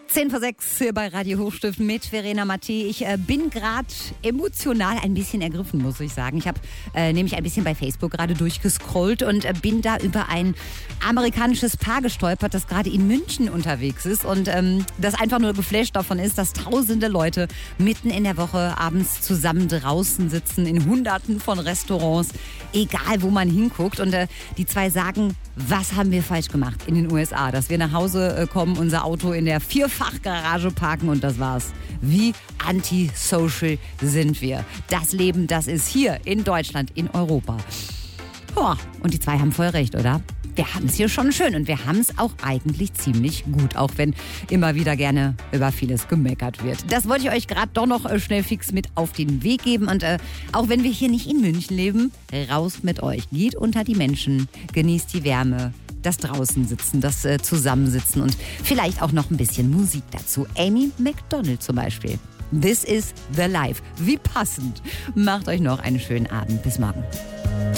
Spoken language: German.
10:06 hier bei Radio Hochstift mit Verena Mattei. Ich bin gerade emotional ein bisschen ergriffen, muss ich sagen. Ich habe nämlich ein bisschen bei Facebook gerade durchgescrollt und bin da über ein amerikanisches Paar gestolpert, das gerade in München unterwegs ist und das einfach nur geflasht davon ist, dass tausende Leute mitten in der Woche abends zusammen draußen sitzen in Hunderten von Restaurants, egal wo man hinguckt. Und die zwei sagen, was haben wir falsch gemacht in den USA, dass wir nach Hause kommen, unser Auto in der Vierfachgarage parken und das war's. Wie antisocial sind wir? Das Leben, das ist hier in Deutschland, in Europa. Boah, und die zwei haben voll recht, oder? Wir haben es hier schon schön und wir haben es auch eigentlich ziemlich gut, auch wenn immer wieder gerne über vieles gemeckert wird. Das wollte ich euch gerade doch noch schnell fix mit auf den Weg geben. Und auch wenn wir hier nicht in München leben, raus mit euch. Geht unter die Menschen, genießt die Wärme, das Draußensitzen, das Zusammensitzen und vielleicht auch noch ein bisschen Musik dazu. Amy Macdonald zum Beispiel. This is the life. Wie passend. Macht euch noch einen schönen Abend. Bis morgen.